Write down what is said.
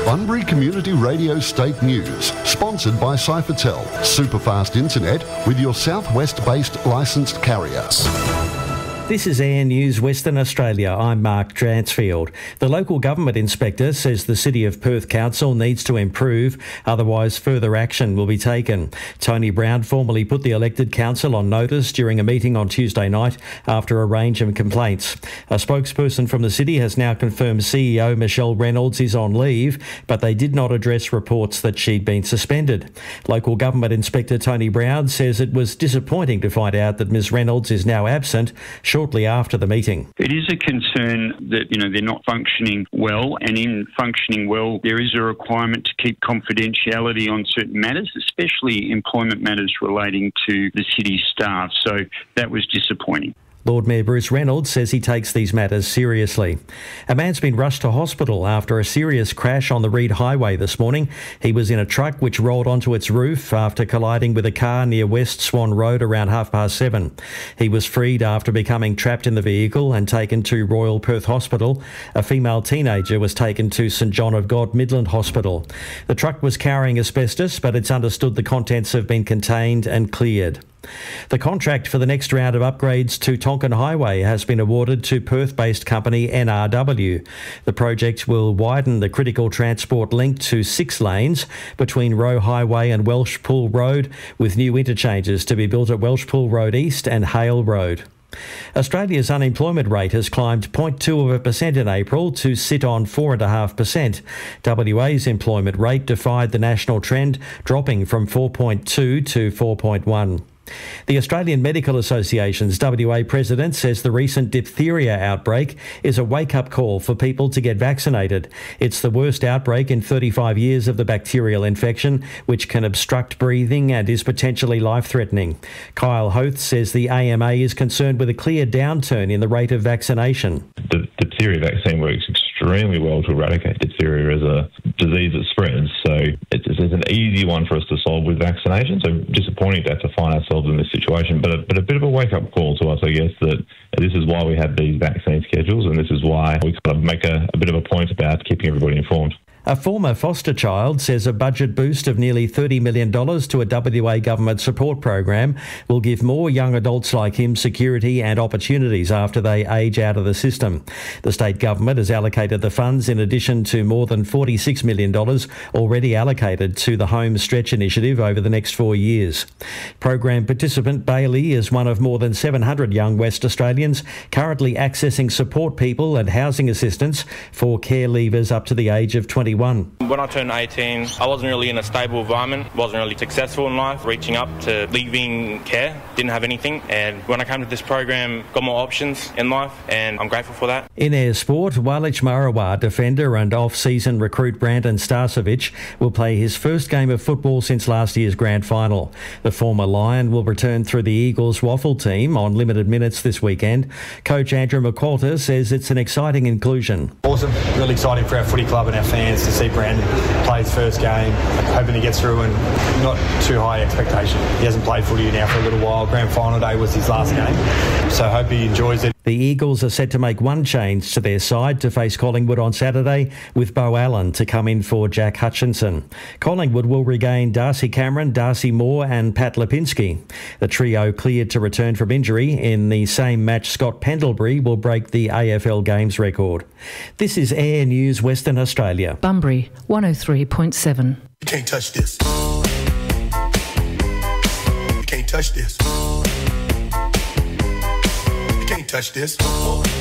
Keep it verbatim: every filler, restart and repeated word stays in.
Bunbury Community Radio State News, sponsored by Cyphertel, superfast internet with your southwest-based licensed carrier. This is Air News Western Australia. I'm Mark Dransfield. The local government inspector says the City of Perth Council needs to improve, otherwise further action will be taken. Tony Brown formally put the elected council on notice during a meeting on Tuesday night after a range of complaints. A spokesperson from the city has now confirmed C E O Michelle Reynolds is on leave, but they did not address reports that she'd been suspended. Local government inspector Tony Brown says it was disappointing to find out that Miz Reynolds is now absent shortly after the meeting. It is a concern that, you know, they're not functioning well, and in functioning well, there is a requirement to keep confidentiality on certain matters, especially employment matters relating to the city staff. So that was disappointing. Lord Mayor Bruce Reynolds says he takes these matters seriously. A man's been rushed to hospital after a serious crash on the Reid Highway this morning. He was in a truck which rolled onto its roof after colliding with a car near West Swan Road around half past seven. He was freed after becoming trapped in the vehicle and taken to Royal Perth Hospital. A female teenager was taken to St John of God Midland Hospital. The truck was carrying asbestos, but it's understood the contents have been contained and cleared. The contract for the next round of upgrades to Tonkin Highway has been awarded to Perth-based company N R W. The project will widen the critical transport link to six lanes between Roe Highway and Welshpool Road, with new interchanges to be built at Welshpool Road East and Hale Road. Australia's unemployment rate has climbed zero point two of a percent in April to sit on four point five percent. W A's employment rate defied the national trend, dropping from four point two to four point one. The Australian Medical Association's W A president says the recent diphtheria outbreak is a wake-up call for people to get vaccinated. It's the worst outbreak in thirty-five years of the bacterial infection, which can obstruct breathing and is potentially life-threatening. Kyle Hoth says the A M A is concerned with a clear downturn in the rate of vaccination. The diphtheria vaccine works extremely well to eradicate diphtheria as a disease that spreads, so it's, it's an easy one for us to solve with vaccination. So disappointing to have to find ourselves in this situation, but a, but a bit of a wake-up call to us, I guess, that this is why we have these vaccine schedules, and this is why we kind of make a, a bit of a point about keeping everybody informed. A former foster child says a budget boost of nearly thirty million dollars to a W A government support program will give more young adults like him security and opportunities after they age out of the system. The state government has allocated the funds in addition to more than forty-six million dollars already allocated to the Home Stretch initiative over the next four years. Program participant Bailey is one of more than seven hundred young West Australians currently accessing support people and housing assistance for care leavers up to the age of twenty-one. When I turned eighteen, I wasn't really in a stable environment, wasn't really successful in life, reaching up to leaving care, didn't have anything, and when I came to this program, got more options in life, and I'm grateful for that. In air sport, Walich Marawa defender and off-season recruit Brandon Starcevic will play his first game of football since last year's grand final. The former Lion will return through the Eagles waffle team on limited minutes this weekend. Coach Andrew McQualter says it's an exciting inclusion. Awesome, really exciting for our footy club and our fans to see Brandon play his first game, hoping he gets through and not too high expectation. He hasn't played footy now for a little while. Grand final day was his last game, so I hope he enjoys it. The Eagles are set to make one change to their side to face Collingwood on Saturday, with Bo Allen to come in for Jack Hutchinson. Collingwood will regain Darcy Cameron, Darcy Moore and Pat Lipinski. The trio cleared to return from injury. In the same match, Scott Pendlebury will break the A F L Games record. This is Air News Western Australia. Bunbury, one oh three point seven. You can't touch this. You can't touch this. You can't touch this.